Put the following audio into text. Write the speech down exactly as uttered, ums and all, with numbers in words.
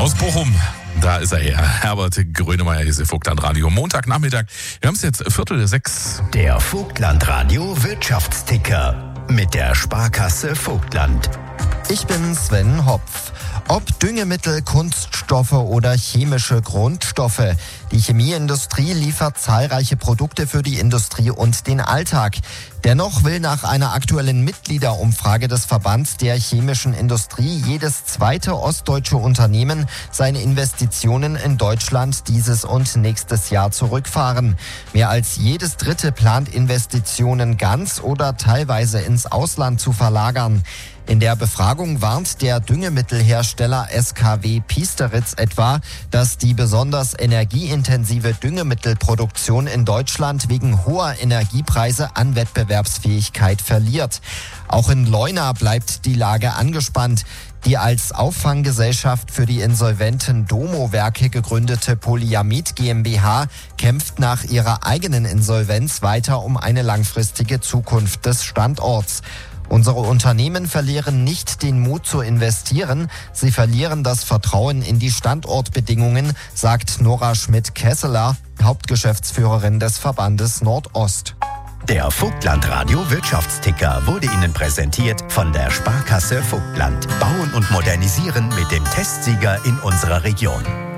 aus Bochum. Da ist er her. Herbert Grönemeyer, hier ist Vogtland-Radio. Montagnachmittag. Wir haben es jetzt Viertel der sechs. Der Vogtland-Radio Wirtschaftsticker mit der Sparkasse Vogtland. Ich bin Sven Hopf. Ob Düngemittel, Kunststoffe oder chemische Grundstoffe. Die Chemieindustrie liefert zahlreiche Produkte für die Industrie und den Alltag. Dennoch will nach einer aktuellen Mitgliederumfrage des Verbands der chemischen Industrie jedes zweite ostdeutsche Unternehmen seine Investitionen in Deutschland dieses und nächstes Jahr zurückfahren. Mehr als jedes dritte plant Investitionen ganz oder teilweise ins Ausland zu verlagern. In der Befragung warnt der Düngemittelhersteller S K W Piesteritz etwa, dass die besonders energieintensive Düngemittelproduktion in Deutschland wegen hoher Energiepreise an Wettbewerbsfähigkeit verliert. Auch in Leuna bleibt die Lage angespannt. Die als Auffanggesellschaft für die insolventen Domo-Werke gegründete Polyamid GmbH kämpft nach ihrer eigenen Insolvenz weiter um eine langfristige Zukunft des Standorts. Unsere Unternehmen verlieren nicht den Mut zu investieren, sie verlieren das Vertrauen in die Standortbedingungen, sagt Nora Schmidt-Kesseler, Hauptgeschäftsführerin des Verbandes Nordost. Der Vogtland-Radio Wirtschaftsticker wurde Ihnen präsentiert von der Sparkasse Vogtland. Bauen und modernisieren mit dem Testsieger in unserer Region.